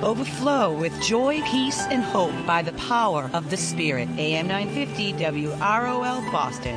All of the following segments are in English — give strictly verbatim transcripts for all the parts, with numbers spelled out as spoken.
Overflow with joy, peace, and hope by the power of the Spirit. A M nine fifty W R O L Boston.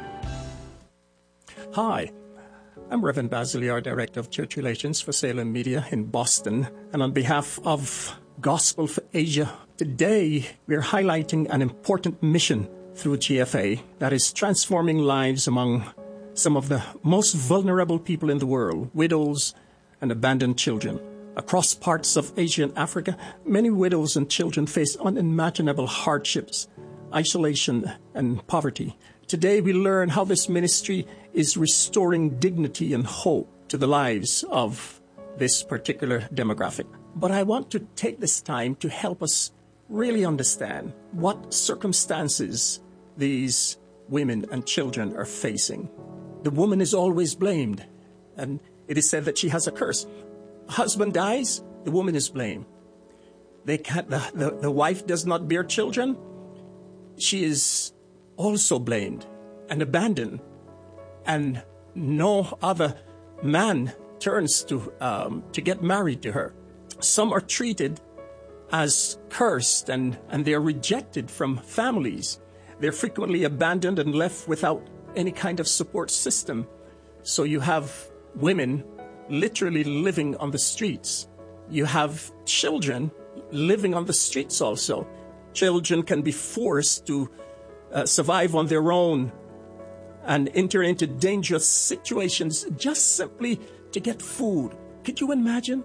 Hi, I'm Reverend Basiliar, Director of Church Relations for Salem Media in Boston. And on behalf of Gospel for Asia, today we're highlighting an important mission through G F A that is transforming lives among some of the most vulnerable people in the world, widows and abandoned children. Across parts of Asia and Africa, many widows and children face unimaginable hardships, isolation, and poverty. Today we learn how this ministry is restoring dignity and hope to the lives of this particular demographic. But I want to take this time to help us really understand what circumstances these women and children are facing. The woman is always blamed, and it is said that she has a curse. Husband dies, the woman is blamed. They can't, the, the, the wife does not bear children, she is also blamed and abandoned, and no other man turns to um, to get married to her. Some are treated as cursed, and, and they are rejected from families. They're frequently abandoned and left without any kind of support system. So you have women literally living on the streets. You have children living on the streets also. Children can be forced to uh, survive on their own and enter into dangerous situations just simply to get food. Could you imagine?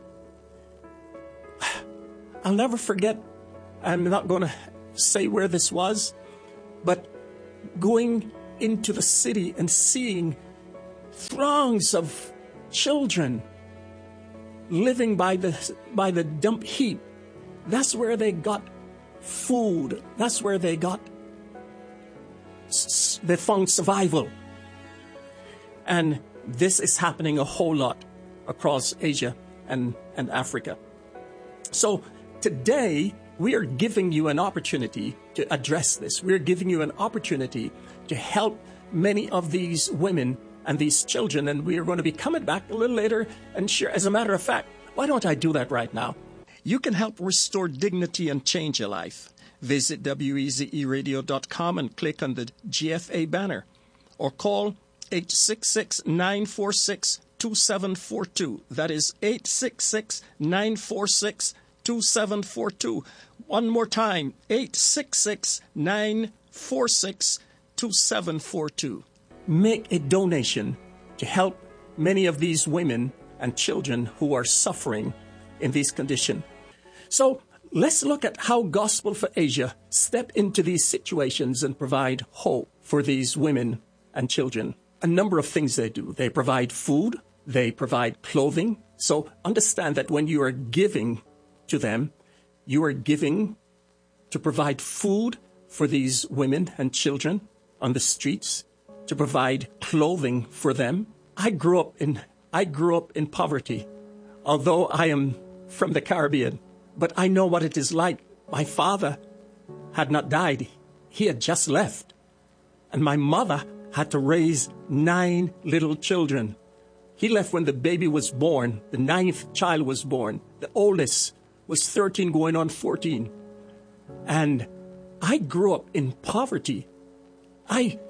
I'll never forget, I'm not going to say where this was, but going into the city and seeing throngs of children living by the by the dump heap. That's where they got food. That's where they got they found survival. And this is happening a whole lot across Asia and, and Africa. So today we are giving you an opportunity to address this. We're giving you an opportunity to help many of these women and these children, and we are going to be coming back a little later and share. As a matter of fact, why don't I do that right now? You can help restore dignity and change your life. Visit W E Z E radio dot com and click on the G F A banner, or call eight six six, nine four six, two seven four two. That is eight six six, nine four six, two seven four two. One more time, eight six six, nine four six, two seven four two. Make a donation to help many of these women and children who are suffering in these conditions. So let's look at how Gospel for Asia step into these situations and provide hope for these women and children. A number of things they do. They provide food. They provide clothing. So understand that when you are giving to them, you are giving to provide food for these women and children on the streets, to provide clothing for them. I grew up in I grew up in poverty, although I am from the Caribbean, but I know what it is like. My father had not died. He had just left. And my mother had to raise nine little children. He left when the baby was born. The ninth child was born. The oldest was thirteen going on fourteen. And I grew up in poverty. I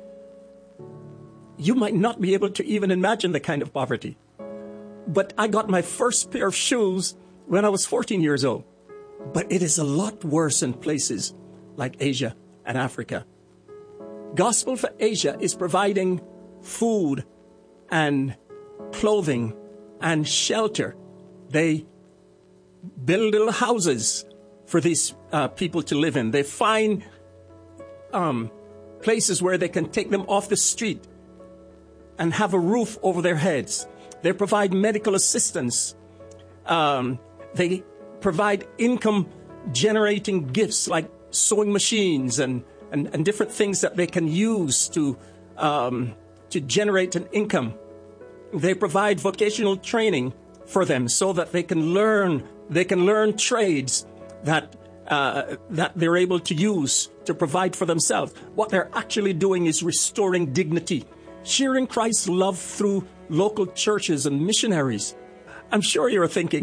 You might not be able to even imagine the kind of poverty. But I got my first pair of shoes when I was fourteen years old. But it is a lot worse in places like Asia and Africa. Gospel for Asia is providing food and clothing and shelter. They build little houses for these uh, people to live in. They find um, places where they can take them off the street and have a roof over their heads. They provide medical assistance. Um, they provide income-generating gifts like sewing machines and, and, and different things that they can use to um, to generate an income. They provide vocational training for them so that they can learn they can learn trades that uh, that they're able to use to provide for themselves. What they're actually doing is restoring dignity, sharing Christ's love through local churches and missionaries. I'm sure you're thinking,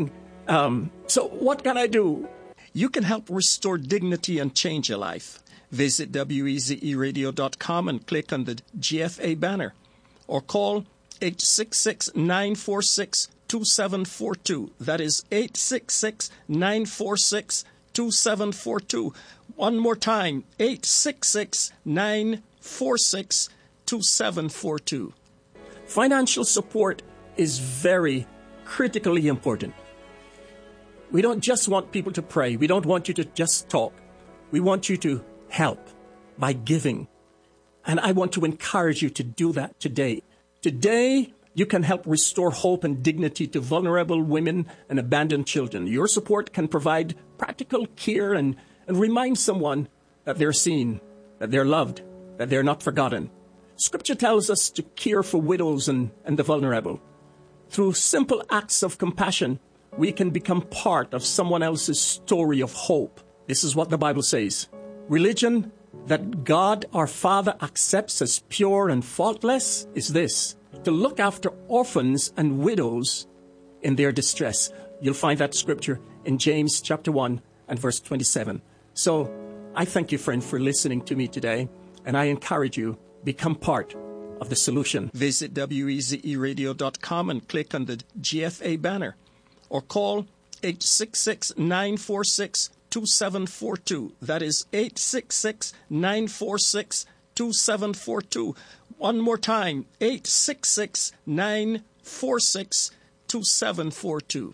Um, so what can I do? You can help restore dignity and change your life. Visit W E Z E radio dot com and click on the G F A banner. Or call eight six six, nine four six, two seven four two. That is eight six six, nine four six, two seven four two. One more time, eight six six, nine four six, two seven four two. Financial support is very critically important. We don't just want people to pray. We don't want you to just talk. We want you to help by giving. And I want to encourage you to do that today. Today, you can help restore hope and dignity to vulnerable women and abandoned children. Your support can provide practical care and, and remind someone that they're seen, that they're loved, that they're not forgotten. Scripture tells us to care for widows and, and the vulnerable. Through simple acts of compassion, we can become part of someone else's story of hope. This is what the Bible says. Religion that God our Father accepts as pure and faultless is this: to look after orphans and widows in their distress. You'll find that scripture in James chapter one and verse twenty-seven. So I thank you, friend, for listening to me today, and I encourage you, become part of the solution. Visit W E Z E radio dot com and click on the G F A banner. Or call eight six six, nine four six, two seven four two. That is eight six six, nine four six, two seven four two. One more time, eight six six, nine four six, two seven four two.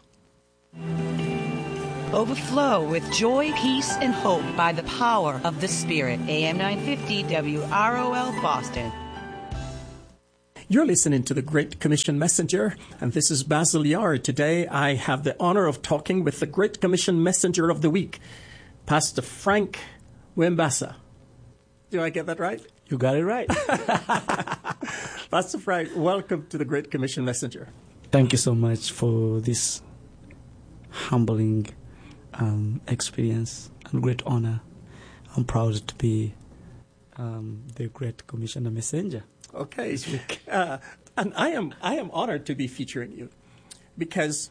Overflow with joy, peace, and hope by the power of the Spirit. A M nine fifty W R O L Boston. You're listening to the Great Commission Messenger, and this is Basil Yard. Today, I have the honor of talking with the Great Commission Messenger of the Week, Pastor Frank Wembassa. Did I get that right? You got it right. Pastor Frank, welcome to the Great Commission Messenger. Thank you so much for this humbling um, experience and great honor. I'm proud to be um, the Great Commissioner Messenger. Okay, uh, and I am I am honored to be featuring you because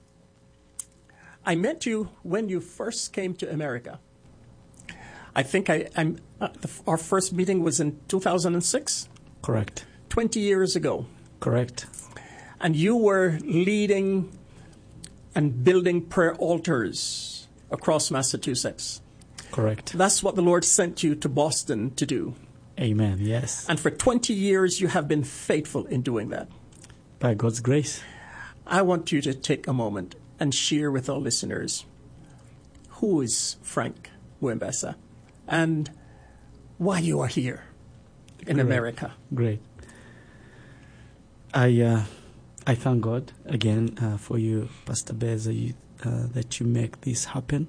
I met you when you first came to America. I think I, I'm uh, the, our first meeting was in two thousand six. Correct. Twenty years ago. Correct. And you were leading and building prayer altars across Massachusetts. Correct. That's what the Lord sent you to Boston to do. Amen. Yes. And for twenty years, you have been faithful in doing that. By God's grace. I want you to take a moment and share with our listeners who is Frank Wembassa and why you are here in Great. America. Great. I uh, I thank God again uh, for you, Pastor Bez, you, uh, that you make this happen.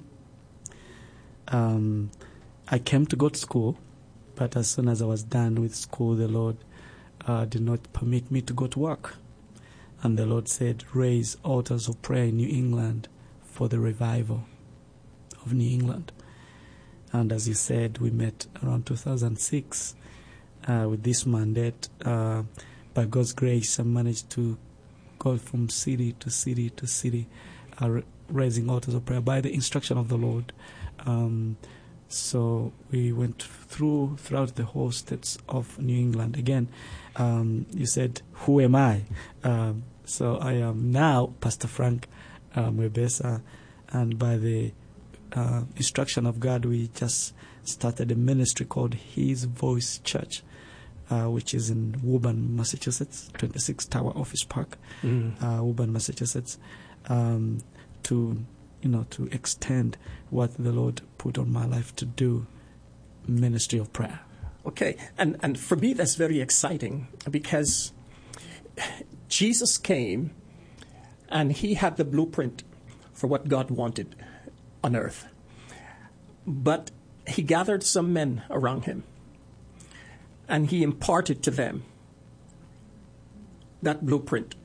Um, I came to go to school. But as soon as I was done with school, the Lord uh, did not permit me to go to work. And the Lord said, raise altars of prayer in New England for the revival of New England. And as you said, we met around two thousand six uh, with this mandate. Uh, by God's grace, I managed to go from city to city to city, uh, raising altars of prayer by the instruction of the Lord. Um, So we went through throughout the whole states of New England. Again, um, you said, who am I? Um, so I am now Pastor Frank uh, Wembassa, and by the uh, instruction of God, we just started a ministry called His Voice Church, uh, which is in Woburn, Massachusetts, twenty-six Tower Office Park, mm. uh, Woburn, Massachusetts, um, to you know, to extend what the Lord put on my life to do, ministry of prayer. Okay, and, and for me that's very exciting because Jesus came and he had the blueprint for what God wanted on earth. But he gathered some men around him and he imparted to them that blueprint.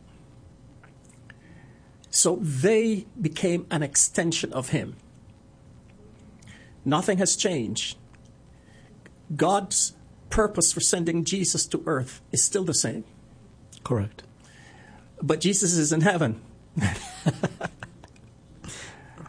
So they became an extension of him. Nothing has changed. God's purpose for sending Jesus to earth is still the same. Correct. But Jesus is in heaven.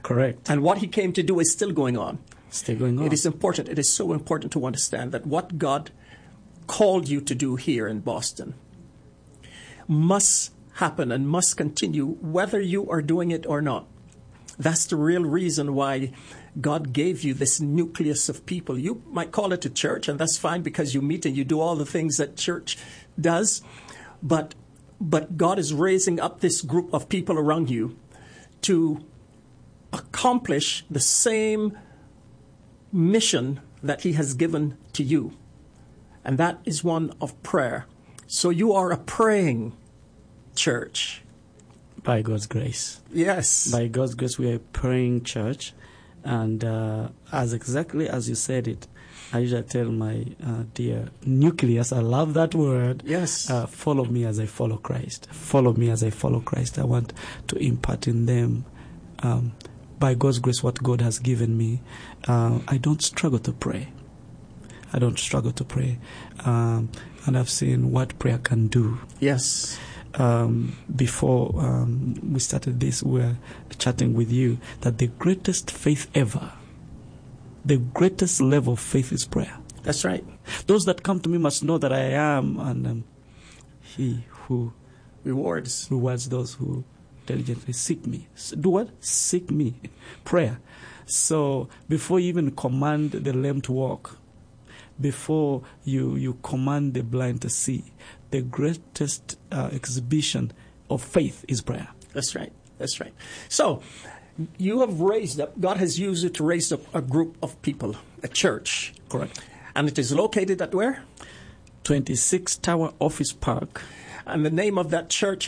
Correct. And what he came to do is still going on. Still going on. It is important. It is so important to understand that what God called you to do here in Boston must happen and must continue whether you are doing it or not. That's the real reason why God gave you this nucleus of people. You might call it a church, and that's fine because you meet and you do all the things that church does. But but God is raising up this group of people around you to accomplish the same mission that he has given to you. And that is one of prayer. So you are a praying church. By God's grace. Yes. By God's grace, we are a praying church. And uh, as exactly as you said it, I usually tell my uh, dear nucleus, I love that word. Yes. Uh, follow me as I follow Christ. Follow me as I follow Christ. I want to impart in them, um, by God's grace, what God has given me. Uh, I don't struggle to pray. I don't struggle to pray. Um, and I've seen what prayer can do. Yes. Um, before um, we started this, we were chatting with you that the greatest faith ever, the greatest level of faith is prayer. That's right. Those that come to me must know that I am, and um, he who rewards rewards those who diligently seek me. Do what? Seek me. Prayer. So before you even command the lame to walk, before you, you command the blind to see, the greatest uh, exhibition of faith is prayer. That's right. That's right. So you have raised up, God has used you to raise up a group of people, a church. Correct. And it is located at where? twenty-six Tower Office Park. And the name of that church